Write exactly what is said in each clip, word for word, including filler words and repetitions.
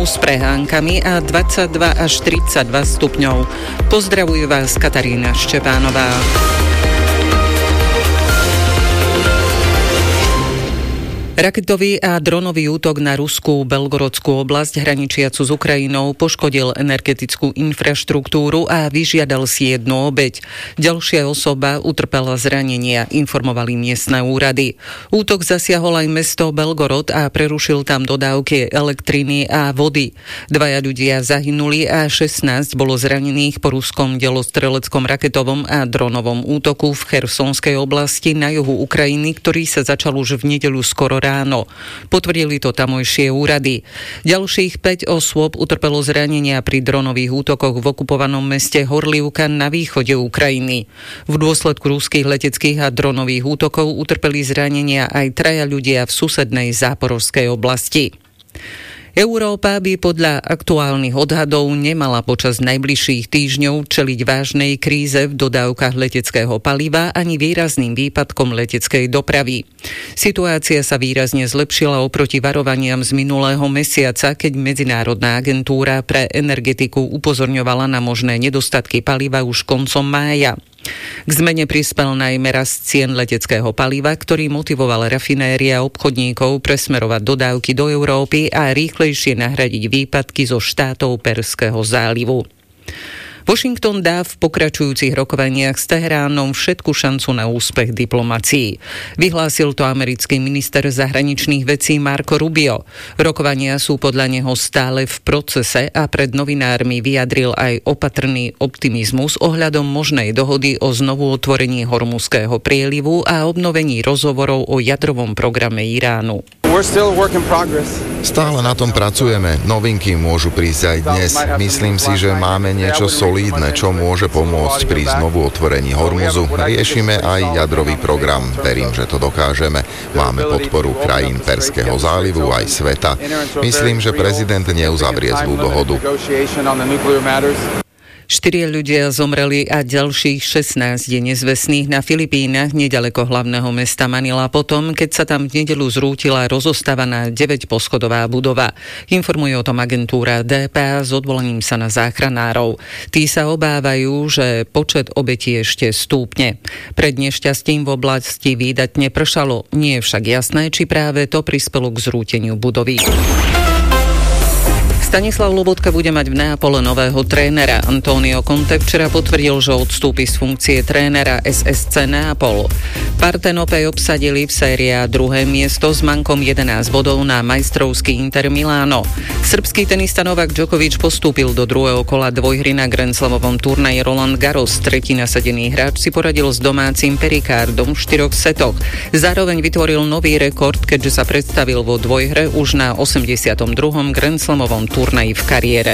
s prehánkami a dvadsaťdva až tridsaťdva stupňov. Pozdravuje vás Katarína Štepánová. Raketový a dronový útok na ruskú Belgorodskú oblasť hraničiacu s Ukrajinou poškodil energetickú infraštruktúru a vyžiadal si jednu obeť. Ďalšia osoba utrpela zranenia, informovali miestne úrady. Útok zasiahol aj mesto Belgorod a prerušil tam dodávky elektriny a vody. Dvaja ľudia zahynuli a šestnásť bolo zranených po ruskom delostreleckom raketovom a dronovom útoku v Chersonskej oblasti na juhu Ukrajiny, ktorý sa začal už v nedeľu skoro ráno. Potvrdili to tamojšie úrady. Ďalších päť osôb utrpelo zranenia pri dronových útokoch v okupovanom meste Horlivka na východe Ukrajiny. V dôsledku ruských leteckých a dronových útokov utrpeli zranenia aj traja ľudia v susednej Záporožskej oblasti. Európa by podľa aktuálnych odhadov nemala počas najbližších týždňov čeliť vážnej kríze v dodávkach leteckého paliva ani výrazným výpadkom leteckej dopravy. Situácia sa výrazne zlepšila oproti varovaniam z minulého mesiaca, keď Medzinárodná agentúra pre energetiku upozorňovala na možné nedostatky paliva už koncom mája. K zmene prispel najmä rast cien leteckého paliva, ktorý motivoval rafinérie a obchodníkov presmerovať dodávky do Európy a rýchlejšie nahradiť výpadky zo štátov Perzského zálivu. Washington dá v pokračujúcich rokovaniach s Teheránom všetku šancu na úspech diplomácií. Vyhlásil to americký minister zahraničných vecí Marco Rubio. Rokovania sú podľa neho stále v procese a pred novinármi vyjadril aj opatrný optimizmus ohľadom možnej dohody o znovu otvorení Hormuzského prielivu a obnovení rozhovorov o jadrovom programe Iránu. Stále na tom pracujeme. Novinky môžu prísť aj dnes. Myslím si, že máme niečo solídne, čo môže pomôcť pri znovu otvorení Hormuzu. Riešime aj jadrový program. Verím, že to dokážeme. Máme podporu krajín Perzského zálivu aj sveta. Myslím, že prezident neuzavrie zlú dohodu. Štyria ľudia zomreli a ďalších šestnásť je nezvestných na Filipínach neďaleko hlavného mesta Manila potom, keď sa tam v nedeľu zrútila rozostávaná deväťposchodová budova. Informuje o tom agentúra dé pé á s odvolaním sa na záchranárov. Tí sa obávajú, že počet obetí ešte stúpne. Pred nešťastím v oblasti výdatne pršalo. Nie je však jasné, či práve to prispelo k zrúteniu budovy. Stanislav Lobotka bude mať v Neapole nového trénera. Antonio Conte včera potvrdil, že odstúpi z funkcie trénera es es cé Neapol. Partenopej obsadili v sérii A druhé miesto s mankom jedenásť bodov na majstrovský Inter Miláno. Srbský tenista Novak Djokovic postúpil do druhého kola dvojhry na Grand Slamovom turnaji Roland Garros. Tretí nasadený hráč si poradil s domácim Pericardom v štyroch setoch. Zároveň vytvoril nový rekord, keďže sa predstavil vo dvojhre už na osemdesiatom druhom Grand Slamovom turnaji v kariére.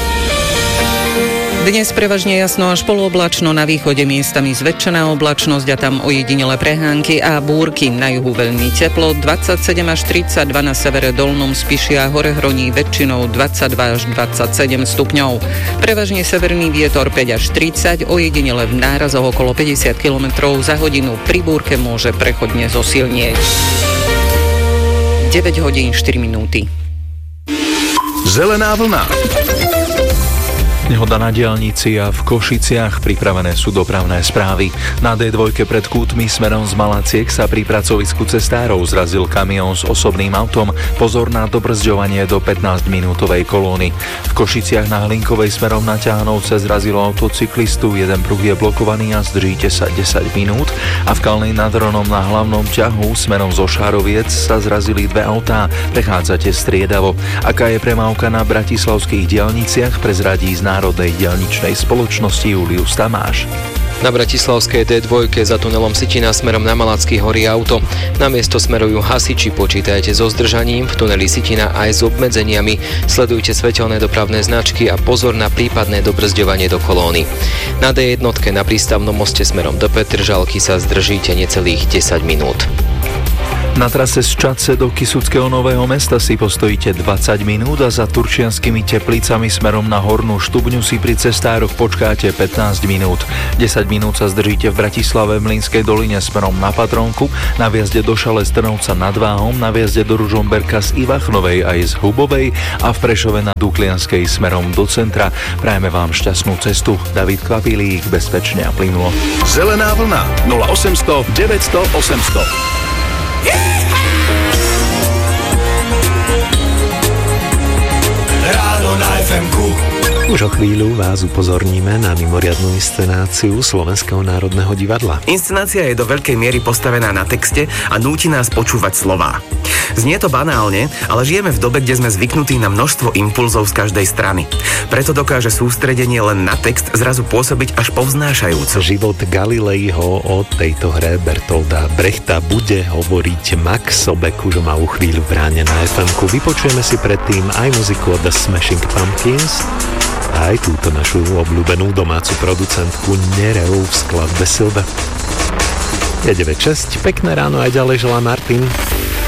Dnes prevažne jasno až polooblačno, na východe miestami zväčšená oblačnosť a tam ojedinele prehánky a búrky. Na juhu veľmi teplo, dvadsaťsedem až tridsaťdva, na severe Dolnom Spiši a Horehroní väčšinou dvadsaťdva až dvadsaťsedem stupňov. Prevažne severný vietor päť až tridsať, ojedinele v nárazoch okolo päťdesiat kilometrov za hodinu. Pri búrke môže prechodne zosilnieť. deväť hodín štyri minúty. Zelená vlna. Nehoda na diaľnici a v Košiciach, pripravené sú dopravné správy. Na dé dva pred Kútmi smerom z Malaciek sa pri pracovisku cestárov zrazil kamión s osobným autom. Pozor na dobrzďovanie do pätnásťminútovej kolóny. V Košiciach na Hlinkovej smerom na Ťahanovce zrazilo autocyklistu, jeden pruh je blokovaný a zdržíte sa desať minút. A v Kalnej nad Hronom na hlavnom ťahu smerom zo Šároviec sa zrazili dve autá, prechádzate striedavo. Aká je premávka na bratislavských diaľniciach, prezradí z Národnej diaľničnej spoločnosti Julius Tamáš. Na bratislavskej dé dva za tunelom Sitina smerom na Malacký horí auto. Na miesto smerujú hasiči, počítajte so zdržaním, v tuneli Sitina aj s obmedzeniami. Sledujte svetelné dopravné značky a pozor na prípadné dobrzďovanie do kolóny. Na dé jedna na prístavnom moste smerom do Petržalky sa zdržíte necelých desať minút. Na trase z Čadce do Kysuckého Nového Mesta si postojíte dvadsať minút a za Turčianskými Teplicami smerom na Hornú Štubňu si pri cestároch počkáte pätnásť minút. desať minút sa zdržíte v Bratislave v Mlynskej doline smerom na Patrónku, na viazde do Šale z Trnovca nad Váhom, na viazde do Ružomberka z Ivachnovej aj z Hubovej a v Prešove na Duklianskej smerom do centra. Prajeme vám šťastnú cestu. David Kvapilík, bezpečne a plynulo. Zelená vlna nula osemsto deväťsto osemsto. Ráno na ef emku. Už o chvíľu vás upozorníme na mimoriadnu inscenáciu Slovenského národného divadla. Inscenácia je do veľkej miery postavená na texte a núti nás počúvať slová. Znie to banálne, ale žijeme v dobe, kde sme zvyknutí na množstvo impulzov z každej strany. Preto dokáže sústredenie len na text zrazu pôsobiť až povznášajúco. Život Galileiho o tejto hre Bertolda Brechta bude hovoriť Max Sobek, už má u chvíľu v ráne na ef emku. Vypočujeme si predtým aj muziku od The Smashing Pumpkins, aj túto našu obľúbenú domácu producentku Nereu v skladbe Silva. Je deväť šesť, pekné ráno aj ďalej želá Martin.